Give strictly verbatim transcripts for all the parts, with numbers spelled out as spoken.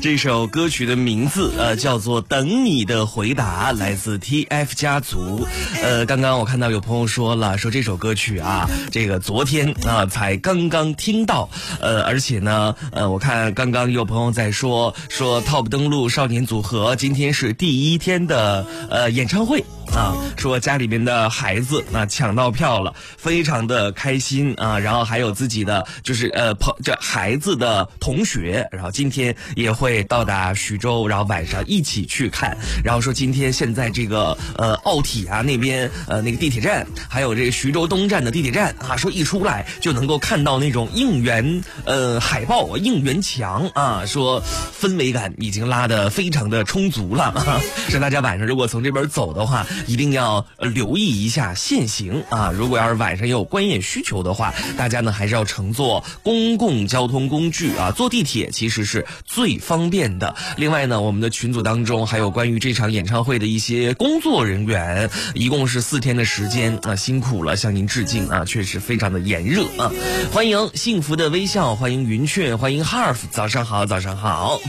这首歌曲的名字呃叫做《等你的回答》，来自 T F 家族。呃，刚刚我看到有朋友说了，说这首歌曲啊，这个昨天啊才刚刚听到，呃，而且呢，呃，我看刚刚有朋友在说说 Top 登陆少年组合今天是第一天的呃演唱会。啊，说家里面的孩子啊抢到票了，非常的开心啊，然后还有自己的就是呃朋这孩子的同学，然后今天也会到达徐州，然后晚上一起去看，然后说今天现在这个呃奥体啊那边呃那个地铁站，还有这个徐州东站的地铁站啊，说一出来就能够看到那种应援呃海报应援墙啊，说氛围感已经拉得非常的充足了，啊、说大家晚上如果从这边走的话，一定要留意一下限行啊！如果要是晚上有观演需求的话，大家呢还是要乘坐公共交通工具啊，坐地铁其实是最方便的。另外呢，我们的群组当中还有关于这场演唱会的一些工作人员，一共是四天的时间啊，辛苦了，向您致敬啊！确实非常的炎热啊！欢迎幸福的微笑，欢迎云雀，欢迎 Harf， 早上好，早上好。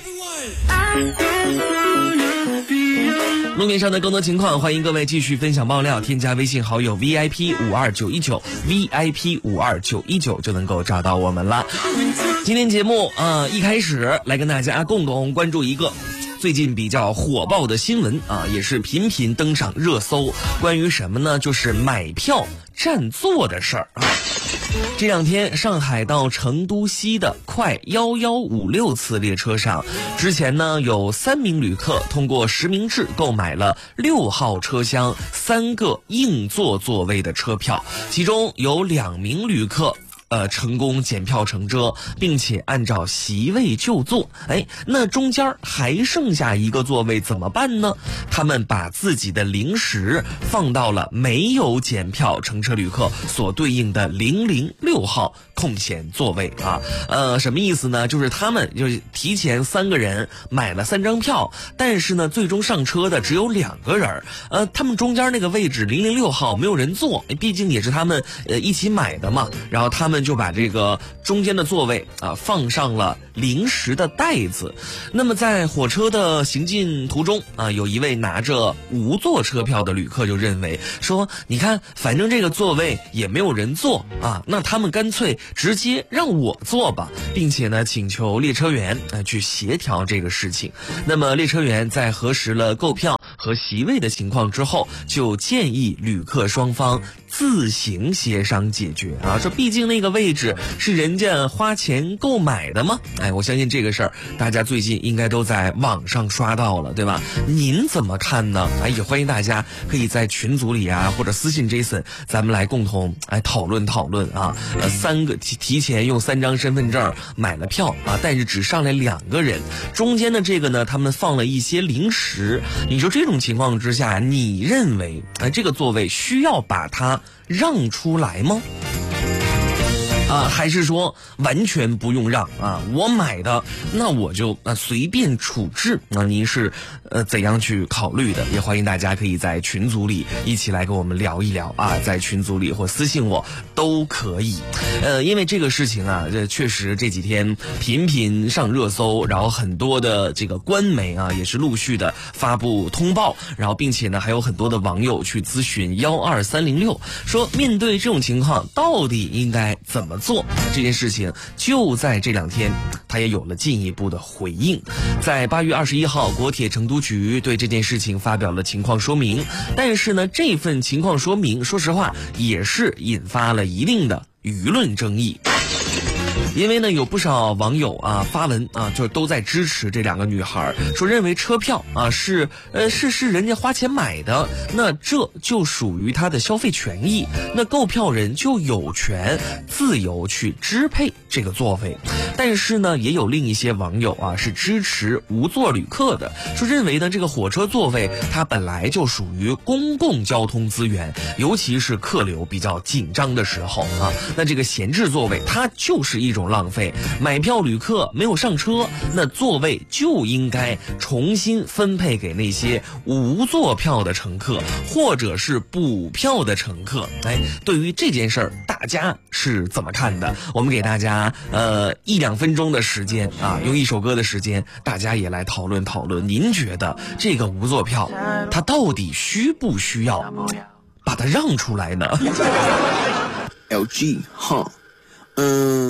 路面上的更多情况，欢迎各位继续分享爆料，添加微信好友 V I P 五二九一九 V I P 五二九一九就能够找到我们了。今天节目呃一开始来跟大家共同关注一个最近比较火爆的新闻啊，也是频频登上热搜，关于什么呢？就是买票占座的事儿啊。这两天，上海到成都西的快一一五六次列车上，之前呢有三名旅客通过实名制购买了六号车厢三个硬座座位的车票，其中有两名旅客呃，成功检票成遮，并且按照席位就坐。哎，那中间还剩下一个座位怎么办呢？他们把自己的零食放到了没有检票乘车旅客所对应的零零六号空闲座位啊。呃，什么意思呢？就是他们就是提前三个人买了三张票，但是呢，最终上车的只有两个人。呃，他们中间那个位置零零六号没有人坐，毕竟也是他们呃一起买的嘛。然后他们就把这个中间的座位啊放上了零食的袋子。那么在火车的行进途中啊，有一位拿着无座车票的旅客就认为说，你看反正这个座位也没有人坐啊，那他们干脆直接让我坐吧，并且呢请求列车员啊去协调这个事情。那么列车员在核实了购票和席位的情况之后，就建议旅客双方自行协商解决啊，说毕竟那个位置是人家花钱购买的吗？哎，我相信这个事儿大家最近应该都在网上刷到了，对吧？您怎么看呢？哎，也欢迎大家可以在群组里啊，或者私信 Jason， 咱们来共同来讨论讨论啊。呃，三个提提前用三张身份证买了票啊，但是只上来两个人，中间的这个呢，他们放了一些零食。你说这种情况之下，你认为哎、呃、这个座位需要把它让出来吗？啊，还是说完全不用让啊？我买的，那我就啊随便处置。那您是呃怎样去考虑的？也欢迎大家可以在群组里一起来跟我们聊一聊啊，在群组里或私信我都可以。呃，因为这个事情啊，这确实这几天频频上热搜，然后很多的这个官媒啊也是陆续的发布通报，然后并且呢还有很多的网友去咨询幺二三零六，说面对这种情况到底应该怎么做？这件事情就在这两天他也有了进一步的回应。在八月二十一号，国铁成都局对这件事情发表了情况说明，但是呢这份情况说明说实话也是引发了一定的舆论争议。因为呢有不少网友啊发文啊，就都在支持这两个女孩，说认为车票啊是呃是是人家花钱买的，那这就属于他的消费权益，那购票人就有权自由去支配这个座位。但是呢也有另一些网友啊是支持无座旅客的，说认为呢这个火车座位它本来就属于公共交通资源，尤其是客流比较紧张的时候啊，那这个闲置座位它就是一种种浪费。买票旅客没有上车，那座位就应该重新分配给那些无座票的乘客，或者是补票的乘客。哎，对于这件事儿，大家是怎么看的？我们给大家呃一两分钟的时间啊，用一首歌的时间，大家也来讨论讨论。您觉得这个无座票，它到底需不需要把它让出来呢？ L G 哈，嗯。